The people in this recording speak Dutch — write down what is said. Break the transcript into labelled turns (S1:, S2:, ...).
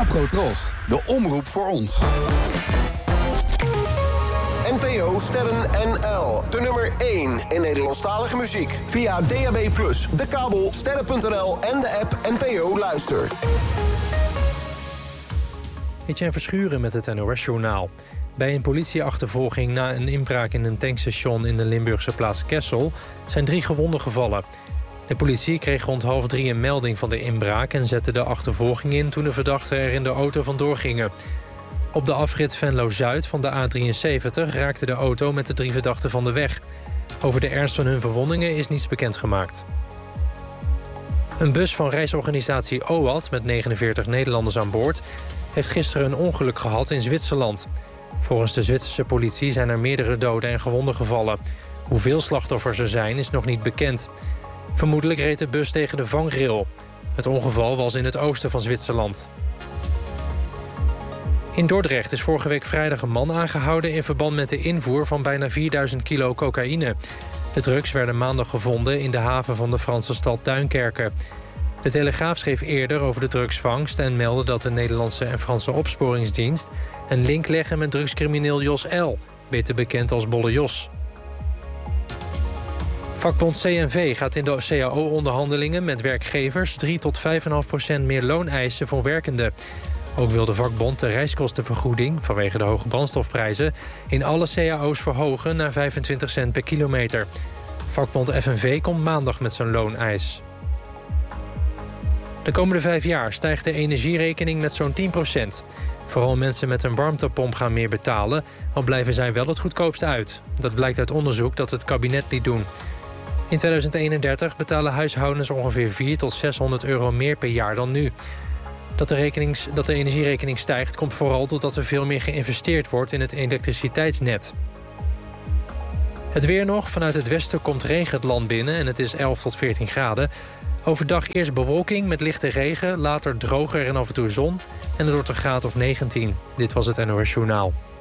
S1: Afrotros, de omroep voor ons.
S2: NPO Sterren NL. De nummer 1 in Nederlandstalige muziek. Via DAB+, de kabel, sterren.nl en de app NPO Luister.
S3: Etienne Verschuren met het NOS-journaal. Bij een politieachtervolging na een inbraak in een tankstation in de Limburgse plaats Kessel zijn 3 gewonden gevallen. De politie kreeg rond 2:30 een melding van de inbraak en zette de achtervolging in toen de verdachten er in de auto vandoor gingen. Op de afrit Venlo-Zuid van de A73 raakte de auto met de 3 verdachten van de weg. Over de ernst van hun verwondingen is niets bekendgemaakt. Een bus van reisorganisatie OAT met 49 Nederlanders aan boord heeft gisteren een ongeluk gehad in Zwitserland. Volgens de Zwitserse politie zijn er meerdere doden en gewonden gevallen. Hoeveel slachtoffers er zijn is nog niet bekend. Vermoedelijk reed de bus tegen de vangrail. Het ongeval was in het oosten van Zwitserland. In Dordrecht is vorige week vrijdag een man aangehouden in verband met de invoer van bijna 4000 kilo cocaïne. De drugs werden maandag gevonden in de haven van de Franse stad Duinkerke. De Telegraaf schreef eerder over de drugsvangst en meldde dat de Nederlandse en Franse opsporingsdienst een link leggen met drugscrimineel Jos L., beter bekend als Bolle Jos. Vakbond CNV gaat in de CAO-onderhandelingen met werkgevers 3 tot 5,5% meer loon eisen voor werkenden. Ook wil de vakbond de reiskostenvergoeding vanwege de hoge brandstofprijzen in alle CAO's verhogen naar 25 cent per kilometer. Vakbond FNV komt maandag met zijn looneis. De komende 5 jaar stijgt de energierekening met zo'n 10%. Vooral mensen met een warmtepomp gaan meer betalen, al blijven zij wel het goedkoopst uit. Dat blijkt uit onderzoek dat het kabinet liet doen. In 2031 betalen huishoudens ongeveer 400 tot 600 euro meer per jaar dan nu. Dat de energierekening stijgt komt vooral doordat er veel meer geïnvesteerd wordt in het elektriciteitsnet. Het weer nog. Vanuit het westen komt regen het land binnen en het is 11 tot 14 graden. Overdag eerst bewolking met lichte regen, later droger en af en toe zon. En het wordt een graad of 19. Dit was het NOS Journaal.